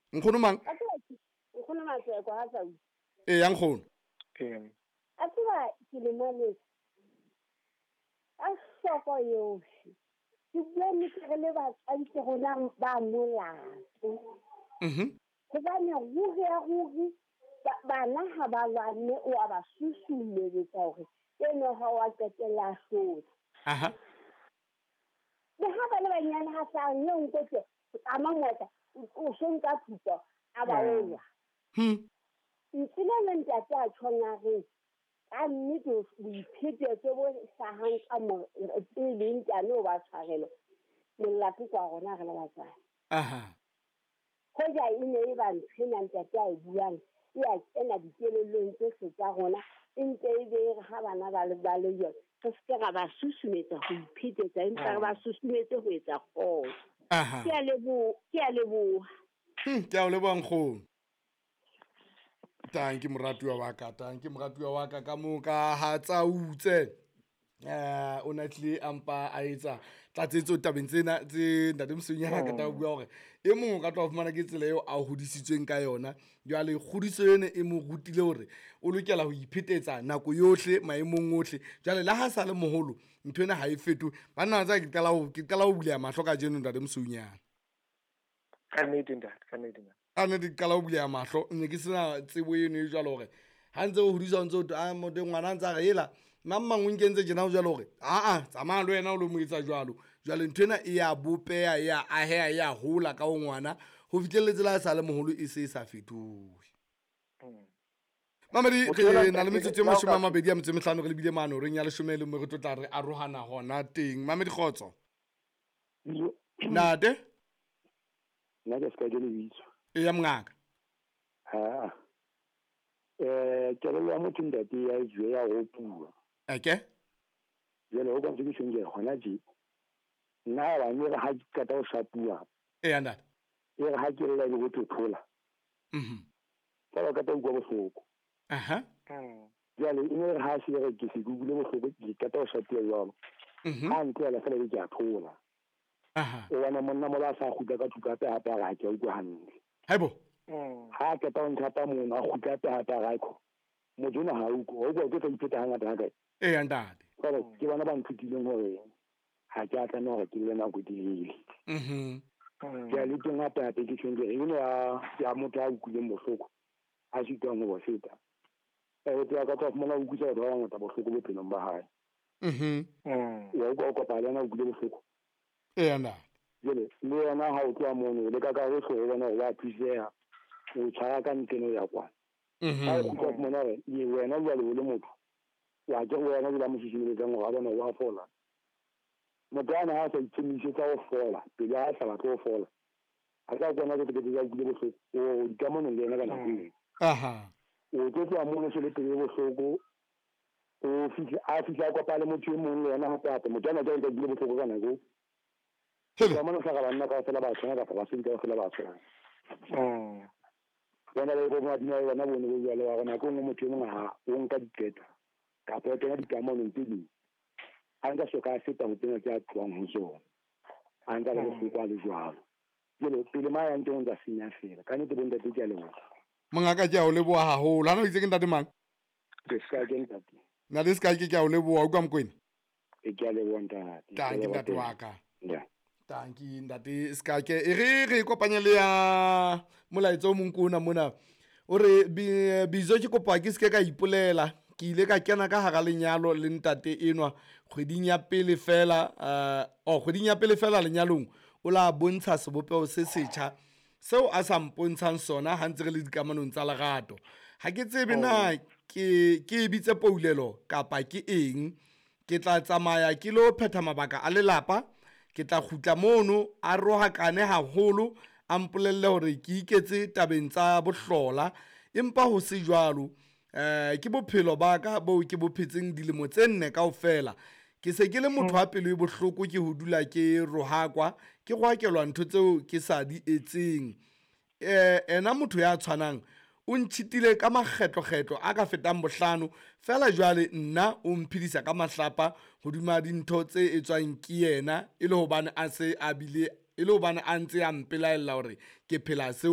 nkgono mang o khona matseko ha sa e yang nkgono a tseba ke le mane a soko yohle ke bua nnete re le batswadi ke rona ba molato hobane ruri ya ruri bana ha ba lwane o a ba susumelletsa hore eno ha wa qetella hlotse le ha ba le banyane ha sa nne nketse ama mota o senka thuto a ba olwa ntsile ntate a tshwanare ka nnete o iphetetse bo hlahang ka mo pele ntane o ba tshwarelo molato kwa rona re le batswadi hoja e ne e ba ntsena ntate a e buang e a tsena dikelellong tse tsa rona e ntse e be ha bana ba le yona re se ka ba susumetsa ho iphetsetsa empa re ba susumetse ho etsa kgolo ke a leboha ke a leboha nkgono tanki moratuwa wa ka ka moka ha tsa utse o na tle ampa a etsa tlatsetso tabeng tsena tse ntate Mosonyana ka ta bua hore e mong o ka tla fumana ke tsela eo a hodisitsweng ka yona jwale kgodiso yone e mo rutile hore o lokela ho iphetetsa nako yohle maemong ohle jwale la ha sa le moholo ntho ena ha e fetohe bana tsa ke qala ho bula mahlo ka jeno ntate Mosonyana ka ane di qala ho bula mahlo ne ke sena tsebo eno e jwalo hore ha ntse o hodisa ntse o a mo de ngwana ntse a hela mamang o nkentse jena o jwalo hore tsamaya le wena o lo mo etsa jwalo jwale ntho ena e ya bopeya e ya ahea e ya hola ka o ngwana ho fihlelletse la sa le moholo e se sa fetohe Mamadi re na le metsotso e 25 re lebile mano re nya le 10 le mo re tlotla re arohana hona teng Mamadi khotso nate nna ke ska jole bitso e ya mngaka ke le ya motho ntate ya jwe ya go pua jele o kontse ke tshwenge gona je nna ba ne ha ke ka o shapua ya ntate e ha ke le go thothola ka ka ta go bohloko jale e ne ha se re ke se gugule bohloko ke ka ta o shapua jalo ha ntse la fela ke a thola o wana monna mo ba sa khuta ka thuka pe hapa ga ke utlwa hantle haibo ha ke ta o nthapa mo na khuta pe hapa ga ko mo dona ha o go ke tla ipeta hanga daga ya ntate ke bana ba nthutile hore ha ke atla no ke le na go dile ke le teng hapa pe ke tshwenge e ne ya motho a ukule mohloko a sitwa mo ba feta e tla ka tswa mo na ukutsa ba ngata bohloko bo phelong ba hae ya go kopala na ukule bohloko ntate jele le yona ha o tloa mono le ka go hlo bona wa phisea o tshara ka nteno ya kwa ha o tloa mona le wena le motho wa ke wena le mo sisile tsa ngo ga bona wa fola motana ha sa itshimise tsa go fola pele ha sa batho go fola a ka bona ke tse ya gile bohloko o di ka mono le yena ka nako o tloa mono se le pele bohloko o fitla kwa pale motho e mong le yena ha papa motana ja ile gile bohloko ka nako ka mona sa ga bana ka fela ba tsena ka ba se ka fela ba tsena bona le go ma dina bona bone go jale wa gona go mo motho mo ha o nka diketa ka po tena dikamano ntidi anga soka feta go tsena tsa tswang ho so anga le go kwa le jwalo jelo pele ma ya ntong tsa sinya fela ka ne te bonta te tja le mo mongaka ja o leboa haholo hana itse ke ntate mang ke ska ke ntate na le ska ke ja o leboa o ka mkwena e ke le bonta tanki ntate wa ka ya tanki ntate ska ke e re kopanya le ya molaetso mong kona mona o re bizo ke kopa ke se ka ipolela ke ile ka kena ka hara lenyalo le ntate enwa kgweding ya pele fela lenyalong o la bontsha sebopeo se setjha seo a sa mpontshang sona ha ntse re le dikamanong tsa lerato ha ke tsebe na ke bitse poulelo kapa ke eng ke tla tsamaya ke lo phetha mabaka a lelapa ke tla khutla mono a rohakane haholo a mpolelle hore ke iketse tabeng tsa bohlola empa ho se jwalo ke bophelo ba ka bo ke bophetseng dilemo tse 4 kaofela ke se ke le motho wa pelo e bohloko ke ho dula ke rohakwa ke goakelwa ntho tseo ke sa di etseng ena motho ya tshwanang o ntshitile ka makgetlo a ka fetang bohlano fela jwale nna o mphidisa ka mahlapa hodima dintho tse etswang ke yena e le hobane a ntse a mpelaela hore ke phela seo